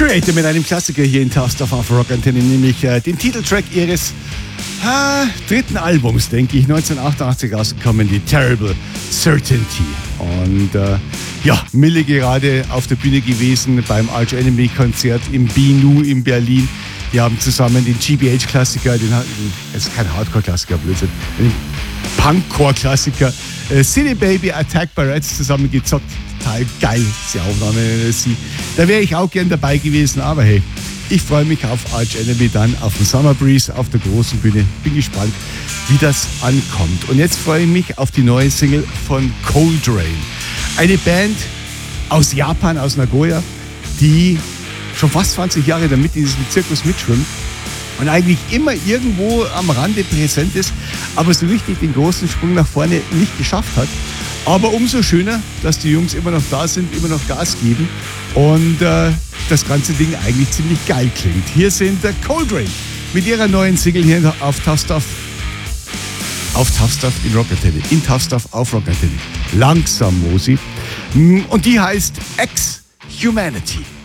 Creator mit einem Klassiker hier in Tough Stuff auf Rock Antenne, nämlich den Titeltrack ihres dritten Albums, denke ich, 1988 rausgekommen, die Terrible Certainty. Und Mille gerade auf der Bühne gewesen beim Arch Enemy Konzert im Binu in Berlin. Die haben zusammen den GBH-Klassiker, es ist kein Hardcore-Klassiker, Blödsinn, den Punkcore-Klassiker City Baby Attack by Rats zusammengezockt. Total geil, diese Aufnahme. Da wäre ich auch gern dabei gewesen, aber hey, ich freue mich auf Arch Enemy dann auf dem Summer Breeze auf der großen Bühne. Bin gespannt, wie das ankommt. Und jetzt freue ich mich auf die neue Single von Coldrain. Eine Band aus Japan, aus Nagoya, die schon fast 20 Jahre damit in diesem Zirkus mitschwimmt und eigentlich immer irgendwo am Rande präsent ist, aber so richtig den großen Sprung nach vorne nicht geschafft hat. Aber umso schöner, dass die Jungs immer noch da sind, immer noch Gas geben und das ganze Ding eigentlich ziemlich geil klingt. Hier sind Coldrain mit ihrer neuen Single hier auf Tough Stuff. Auf Tough Stuff in Rock Antenne. In Tough Stuff auf Rock Antenne. Langsam, Mosi. Und die heißt Ex-Humanity.